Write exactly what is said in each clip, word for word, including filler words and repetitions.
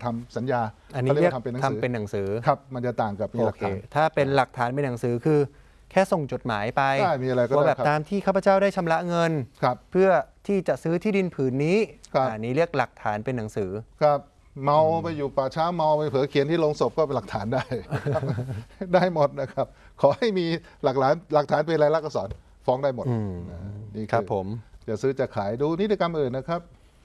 ทำสัญญาอันนี้เรียกทำเป็นหนังสือทำเป็นหนังสือครับมันจะต่างกับมีหลักฐานถ้าเป็นหลักฐานเป็นหนังสือคือแค่ส่งจดหมายไปว่าแบบตามที่ข้าพเจ้าได้ชำระเงินเพื่อที่จะซื้อที่ดินผืนนี้อันนี้เรียกหลักฐานเป็นหนังสือครับเมาไปอยู่ป่าช้าเมาไปเผลอเขียนที่โลงศพก็เป็นหลักฐานได้ได้หมดนะครับขอให้มีหลักฐานหลักฐานเป็นลายลักษณ์อักษรฟ้องได้หมดนี่ครับผมจะซื้อจะขายดูนิติกรรมอื่นนะครับ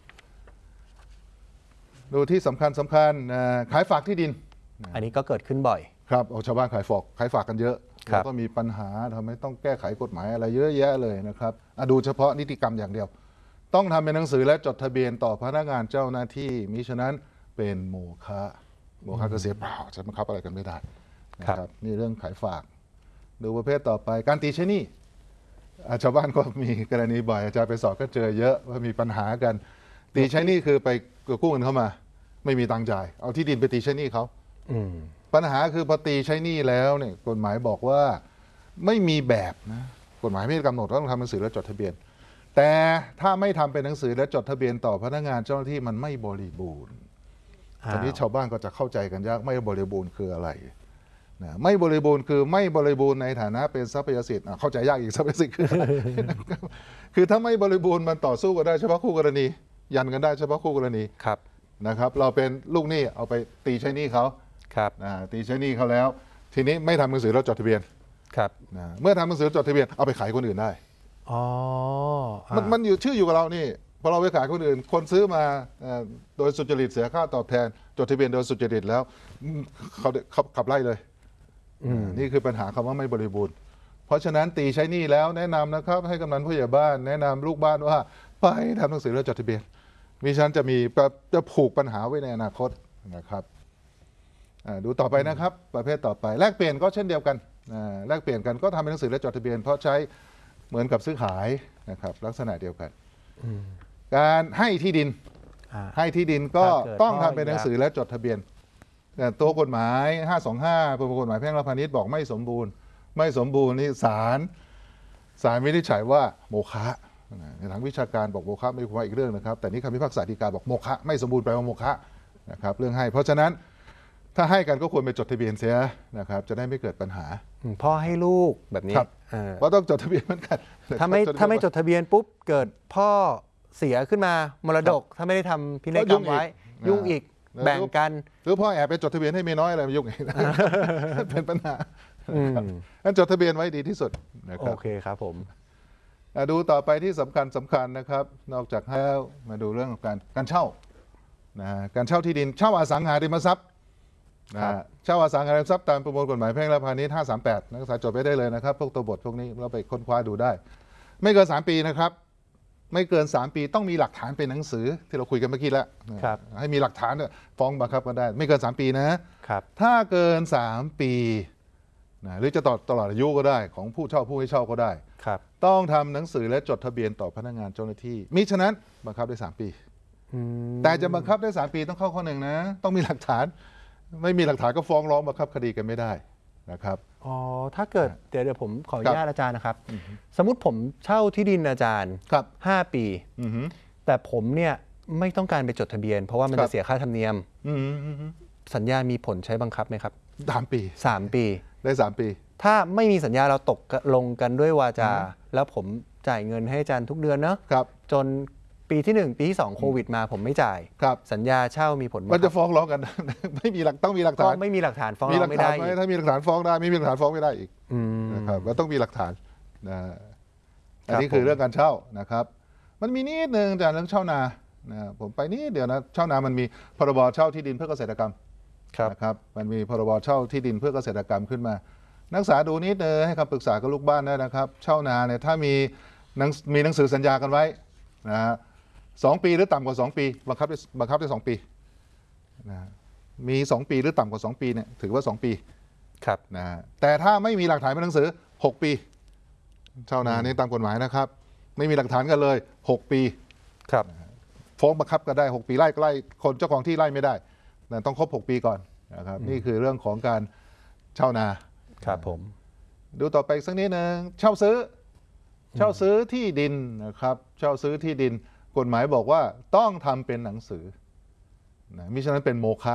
ดูที่สำคัญสำคัญขายฝากที่ดินอันนี้ก็เกิดขึ้นบ่อยครับเอาชาวบ้านขายฝากขายฝากกันเยอะแล้วก็มีปัญหาทำให้ต้องแก้ไขกฎหมายอะไรเยอะแยะเลยนะครับดูเฉพาะนิติกรรมอย่างเดียวต้องทำเป็นหนังสือและจดทะเบียนต่อพนักงานเจ้าหน้าที่มิฉะนั้นเป็นโมฆะโมฆะก็เสียเปล่าจะบังคับอะไรกันไม่ได้นะครับนี่เรื่องขายฝากดูประเภทต่อไปการตีใช้หนี้ชาวบ้านก็มีกรณีบ่อยอาจารย์ไปสอบก็เจอเยอะว่ามีปัญหากันตีใช้หนี้คือไปกู้เงินเข้ามาไม่มีตังค์จ่ายเอาที่ดินไปตีใช้หนี้เขาปัญหาคือพอตีใช้หนี้แล้วเนี่ยกฎหมายบอกว่าไม่มีแบบนะกฎหมายไม่ได้กำหนดว่าต้องทำหนังสือและจดทะเบียนแต่ถ้าไม่ทำเป็นหนังสือและจดทะเบียนต่อพนักงานเจ้าหน้าที่มันไม่บริบูรณ์ตอนนี้ชาวบ้านก็จะเข้าใจกันยากไม่บริบูรณ์คืออะไรนะไม่บริบูรณ์คือไม่บริบูรณ์ในฐานะเป็นทรัพยสิทธิ์เข้าใจยากอีกทรัพยสิทธิ์คืออะไรคือถ้าไม่บริบูรณ์มันต่อสู้กันได้เฉพาะคู่กรณียันกันได้เฉพาะคู่กรณีครับนะครับเราเป็นลูกหนี้เอาไปตีใช้หนี้เขาครับตีใช้หนี้เขาแล้วทีนี้ไม่ทำหนังสือแล้วจดทะเบียนครับเมื่อทำหนังสือจดทะเบียนเอาไปขายคนอื่นได้อ๋อมันมันอยู่ชื่ออยู่กับเรานี่พอเราไปขายคนอื่นคนซื้อมาโดยสุจริตเสียค่าตอบแทนจดทะเบียนโดยสุจริตแล้วเขาเขาขับไล่เลยนี่คือปัญหาคำว่าไม่บริบูรณ์เพราะฉะนั้นตีใช้หนี้แล้วแนะนำนะครับให้กำนันผู้ใหญ่บ้านแนะนำลูกบ้านว่าไปทำหนังสือแล้วจดทะเบียนมิฉะนั้นจะมีจะผูกปัญหาไว้ในอนาคตนะครับดูต่อไปนะครับประเภทต่อไปแลกเปลี่ยนก็เช่นเดียวกันแลกเปลี่ยนกันก็ทำเป็นหนังสือและจดทะเบียนเพราะใช้เหมือนกับซื้อขายนะครับลักษณะเดียวกันการให้ที่ดินให้ที่ดินก็ต้องทำเป็นหนังสือและจดทะเบียนแต่ตัวกฎหมายห้าสองห้าประมวลกฎหมายแพ่งและพาณิชย์บอกไม่สมบูรณ์ไม่สมบูรณ์นี่ศาลศาลวินิจฉัยว่าโมฆะในทางวิชาการบอกโมฆะไม่ควรอีกเรื่องนะครับแต่นี่คำพิพากษาฎีกาบอกโมฆะไม่สมบูรณ์แปลว่าโมฆะนะครับเรื่องให้เพราะฉะนั้นถ้าให้กันก็ควรไปจดทะเบียนเสียนะครับจะได้ไม่เกิดปัญหาพ่อให้ลูกแบบนี้เพราะต้องจดทะเบียนเหมือนกันถ้าไม่ถ้าไม่จดทะเบียนปุ๊บเกิดพ่อเสียขึ้นมามรดกถ้าไม่ได้ทำพินัยกรรมไว้ยุ่งอีกแบ่งกันหรือพ่อแอบไปจดทะเบียนให้เมียน้อยอะไรยุ่งอีกเป็นปัญหางั้นจดทะเบียนไว้ดีที่สุดนะครับโอเคครับผมดูต่อไปที่สำคัญสำคัญนะครับนอกจากแล้วมาดูเรื่องของการการเช่านะการเช่าที่ดินเช่าอสังหาริมทรัพย์เช่าอสังหาริมทรัพย์ตามประมวลกฎหมายแพ่งและพาณิชย์ห้าสามแปดนักศึกษาจดไปได้เลยนะครับพวกตัวบทพวกนี้เราไปค้นคว้าดูได้ไม่เกินสามปีนะครับไม่เกินสามปีต้องมีหลักฐานเป็นหนังสือที่เราคุยกันเมื่อกี้แล้วให้มีหลักฐานฟ้องบังคับกันได้ไม่เกินสามปีนะครับถ้าเกินสามปีนะหรือจะต่อตลอดอายุก็ได้ของผู้เช่าผู้ให้เช่าก็ได้ครับต้องทำหนังสือและจดทะเบียนต่อพนักงานเจ้าหน้าที่มิฉะนั้นบังคับได้สามปีแต่จะบังคับได้สามปีต้องเข้าข้อหนึ่งนะต้องมีหลักฐานไม่มีหลักฐานก็ฟ้องร้องบังคับคดีกันไม่ได้นะครับอ๋อถ้าเกิดเดี๋ยวเดี๋ยวผมขออนุญาตอาจารย์นะครับสมมุติผมเช่าที่ดินอาจารย์ครับห้าปีแต่ผมเนี่ยไม่ต้องการไปจดทะเบียนเพราะว่ามันจะเสียค่าธรรมเนียมสัญญามีผลใช้บังคับไหมครับสามปีสามปีได้สามปีถ้าไม่มีสัญญาเราตกลงกันด้วยวาจาแล้วผมจ่ายเงินให้อาจารย์ทุกเดือนเนาะจนปีที่หนึ่งปีที่สองโควิดมาผมไม่จ่ายสัญญาเช่ามีผลมันจะฟ้องร้องกันไม่มีหลักต้องมีหลักฐานไม่มีหลักฐานฟ้องร้องไม่ได้ถ้ามีหลักฐานฟ้องได้ไม่มีหลักฐานฟ้องไม่ได้อีกนะครับก็ต้องมีหลักฐานนะอันนี้คือเรื่องการเช่านะครับมันมีนิดนึงแต่เรื่องเช่านานะผมไปนิดเดียวนะเช่านามันมีพรบเช่าที่ดินเพื่อเกษตรกรรมนะครับมันมีพรบเช่าที่ดินเพื่อเกษตรกรรมขึ้นมานักศึกษาดูนิดนึงให้คำปรึกษากับลูกบ้านได้นะครับเช่านาเนี่ยถ้ามีมีหนังสือสัญญากันไว้นะสองปีหรือต่ำกว่าสองปีบังคับได้บังคับได้สองปีนะมีสองปีหรือต่ำกว่าสองปีเนี่ยถือว่าสองปีครับนะแต่ถ้าไม่มีหลักฐานเป็นหนังสือหกปีชาวนานี่ตามกฎหมายนะครับไม่มีหลักฐานกันเลยหกปีครับฟ้องบังคับก็ได้หกปีไล่ไล่คนเจ้าของที่ไล่ไม่ได้ต้องครบหกปีก่อนนะครับนี่คือเรื่องของการเช่านาครับผมดูต่อไปสักนิดนึงเช่าซื้อเช่าซื้อที่ดินนะครับเช่าซื้อที่ดินกฎหมายบอกว่าต้องทำเป็นหนังสือนะมิฉะนั้นเป็นโมฆะ